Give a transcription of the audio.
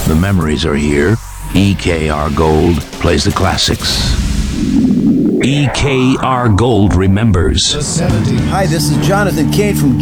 The memories are here. EKR Gold plays the classics. EKR Gold remembers. Hi, this is Jonathan Kane from